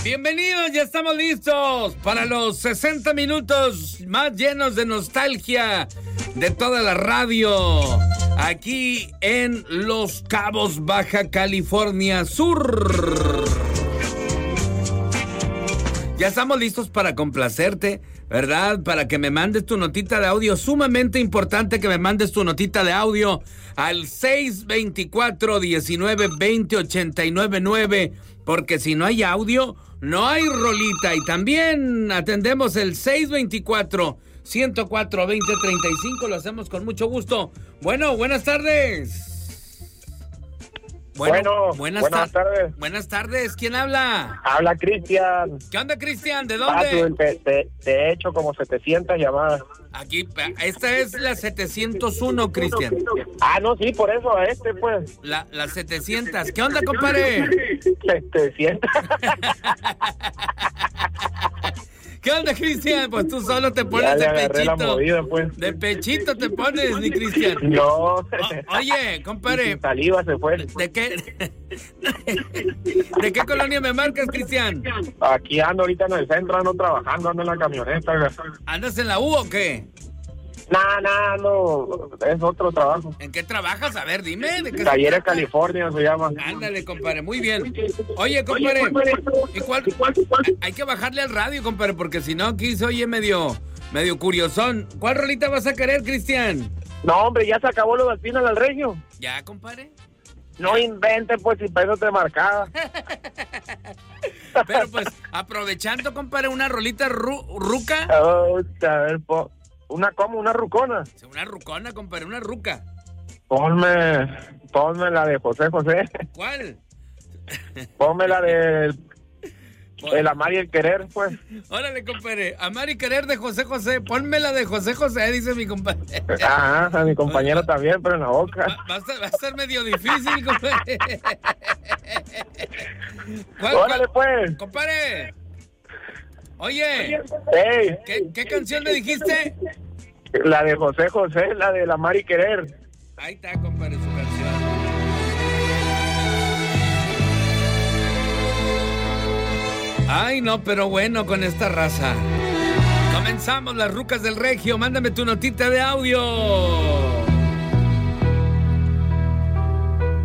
Bienvenidos, ya estamos listos para los 60 minutos más llenos de nostalgia de toda la radio. Aquí en Los Cabos, Baja California Sur. Ya estamos listos para complacerte, ¿verdad? Para que me mandes tu notita de audio. Sumamente importante que me mandes tu notita de audio al 624-1920-899, porque si no hay audio, no hay rolita. Y también atendemos el 624-104-2035. Lo hacemos con mucho gusto. Bueno, buenas tardes. Bueno, buenas tardes. Buenas tardes, ¿quién habla? Habla Cristian. ¿Qué onda, Cristian? ¿De dónde? Te he hecho como 700 llamadas. Aquí, esta es la 701, Cristian. Ah, no, sí, por eso, pues. La 700. ¿Qué onda, compadre? 700. ¿Qué onda, Cristian? Pues tú solo te pones de pechito. La movida, pues. De pechito te pones, mi Cristian. No. Oye, compadre. Sin saliva se fue. ¿De qué colonia me marcas, Cristian? Aquí ando ahorita en el centro, ando trabajando, ando en la camioneta. ¿Andas en la U o qué? No, es otro trabajo. ¿En qué trabajas? A ver, dime. ¿De qué Talleres California se llama. Ándale, compadre, muy bien. Oye, compadre, ¿y cuál? Hay que bajarle al radio, compadre, porque si no aquí se oye medio curiosón. ¿Cuál rolita vas a querer, Cristian? No, hombre, ya se acabó lo del Final al Regio. ¿Ya, compadre? No inventes, pues, si para eso te marcaba. Pero, pues, aprovechando, compadre, una rolita ruca. A ver, ¿una rucona? Una rucona, compadre, una ruca. Ponme la de José José. ¿Cuál? Ponme la de El Amar y el Querer, pues. Órale, compadre, Amar y Querer de José José. Ponme la de José José, dice mi compadre. Ajá, a mi compañero también, pero en la boca. Va a ser medio difícil, compadre. Órale, pues. Compadre. Oye, hey. ¿Qué canción le dijiste? La de José José, la de El Amar y Querer. Ahí está, compadre, su canción. Ay, no, pero bueno, con esta raza. Comenzamos las rucas del Regio. Mándame tu notita de audio.